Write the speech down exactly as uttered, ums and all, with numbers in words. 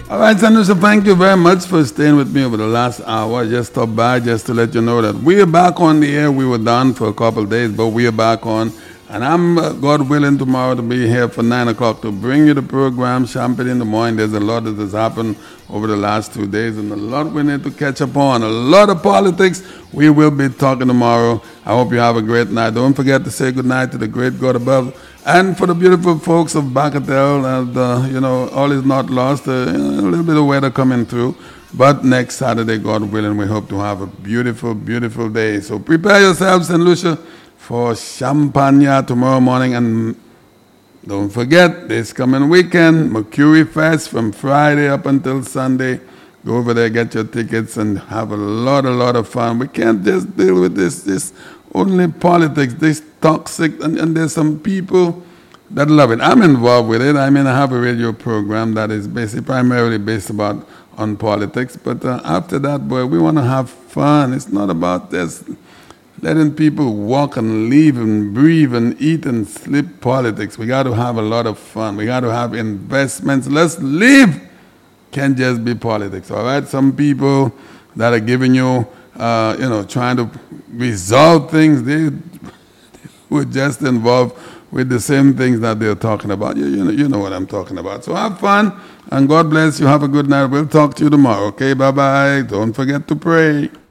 All right, Sanusha, thank you very much for staying with me over the last hour. I just stopped by just to let you know that we are back on the air. We were done for a couple of days, but we are back on. And I'm, uh, God willing, tomorrow to be here for nine o'clock to bring you the program, Champagne in the Morning. There's a lot that has happened over the last two days and a lot we need to catch up on. A lot of politics. We will be talking tomorrow. I hope you have a great night. Don't forget to say good night to the great God above. And for the beautiful folks of Bacatel, and uh, you know, all is not lost. Uh, you know, a little bit of weather coming through. But next Saturday, God willing, we hope to have a beautiful, beautiful day. So prepare yourselves, Saint Lucia, for Champagne tomorrow morning. And don't forget, this coming weekend, Mercury Fest from Friday up until Sunday. Go over there, get your tickets, and have a lot, a lot of fun. We can't just deal with this, this only politics, this toxic, and, and there's some people that love it. I'm involved with it. I mean, I have a radio program that is basically primarily based about on politics. But uh, after that, boy, we want to have fun. It's not about this letting people walk and live and breathe and eat and sleep politics. We got to have a lot of fun. We got to have investments. Let's live. Can't just be politics, all right? Some people that are giving you, uh, you know, trying to resolve things, they were just involved with the same things that they're talking about. You, you, know, you know what I'm talking about. So have fun, and God bless you. Have a good night. We'll talk to you tomorrow, okay? Bye-bye. Don't forget to pray.